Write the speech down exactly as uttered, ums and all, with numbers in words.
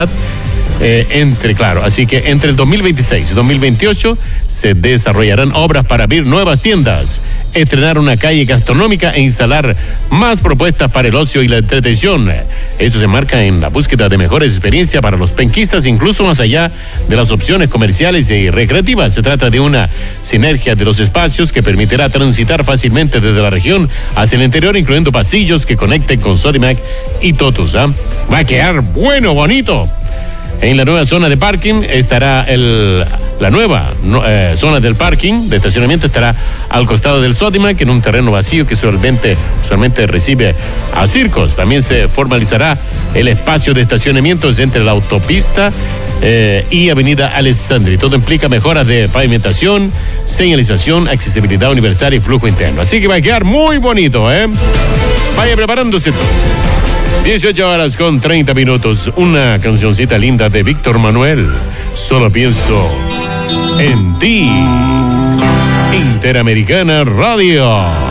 Eh, entre, claro, así que entre el dos mil veintiséis y dos mil veintiocho se desarrollarán obras para abrir nuevas tiendas, estrenar una calle gastronómica e instalar más propuestas para el ocio y la entretención. Eso se marca en la búsqueda de mejores experiencias para los penquistas, incluso más allá de las opciones comerciales y recreativas. Se trata de una sinergia de los espacios que permitirá transitar fácilmente desde la región hacia el interior, incluyendo pasillos que conecten con Sodimac y Totus. ¿eh? Va a quedar bueno, bonito. En la nueva zona de parking estará el, la nueva no, eh, zona del parking de estacionamiento estará al costado del Sodimac, en un terreno vacío que usualmente, usualmente recibe a circos. También se formalizará el espacio de estacionamientos entre la autopista eh, y Avenida Alessandri. Todo implica mejoras de pavimentación, señalización, accesibilidad universal y flujo interno. Así que va a quedar muy bonito, ¿eh? Vaya preparándose entonces. dieciocho horas con treinta minutos. Una cancioncita linda de Víctor Manuel. Solo pienso en ti. Interamericana Radio.